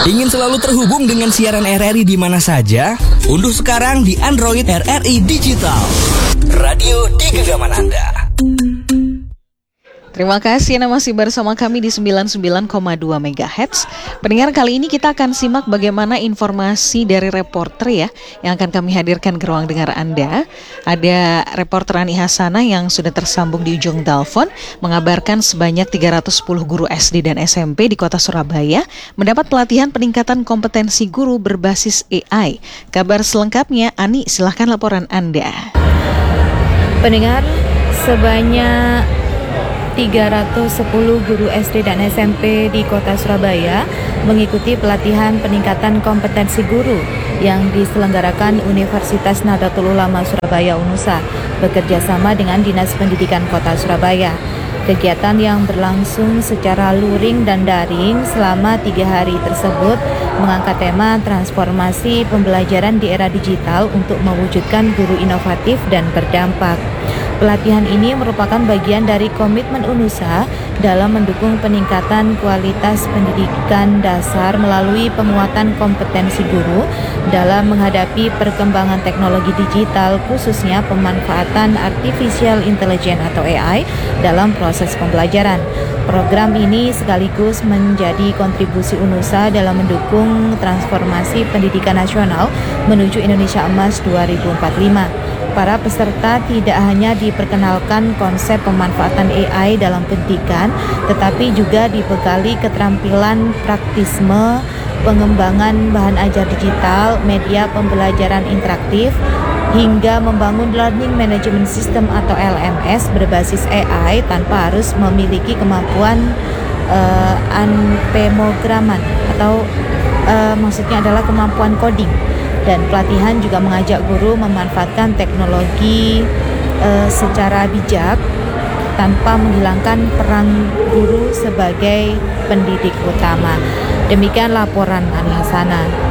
Ingin selalu terhubung dengan siaran RRI di mana saja? Unduh sekarang di Android RRI Digital. Radio di genggaman Anda. Terima kasih Anda masih bersama kami di 99,2 MHz. Pendengar, kali ini kita akan simak bagaimana informasi dari reporter ya yang akan kami hadirkan ke ruang dengar Anda. Ada reporter Ani Hasanah yang sudah tersambung di ujung telepon mengabarkan sebanyak 310 guru SD dan SMP di Kota Surabaya mendapat pelatihan peningkatan kompetensi guru berbasis AI. Kabar selengkapnya, Ani, silahkan laporan Anda. Pendengar, sebanyak 310 guru SD dan SMP di Kota Surabaya mengikuti pelatihan peningkatan kompetensi guru yang diselenggarakan Universitas Nahdlatul Ulama Surabaya UNUSA bekerja sama dengan Dinas Pendidikan Kota Surabaya. Kegiatan yang berlangsung secara luring dan daring selama 3 hari tersebut mengangkat tema transformasi pembelajaran di era digital untuk mewujudkan guru inovatif dan berdampak. Pelatihan ini merupakan bagian dari komitmen UNUSA dalam mendukung peningkatan kualitas pendidikan dasar melalui penguatan kompetensi guru dalam menghadapi perkembangan teknologi digital, khususnya pemanfaatan artificial intelligence atau AI dalam proses pembelajaran. Program ini sekaligus menjadi kontribusi UNUSA dalam mendukung transformasi pendidikan nasional menuju Indonesia Emas 2045. Para peserta tidak hanya diperkenalkan konsep pemanfaatan AI dalam pendidikan, tetapi juga dibekali keterampilan praktisme, pengembangan bahan ajar digital, media pembelajaran interaktif, hingga membangun learning management system atau LMS berbasis AI tanpa harus memiliki kemampuan unprograman atau maksudnya adalah kemampuan coding. Dan pelatihan juga mengajak guru memanfaatkan teknologi secara bijak tanpa menghilangkan peran guru sebagai pendidik utama. Demikian laporan Ani Hasanah.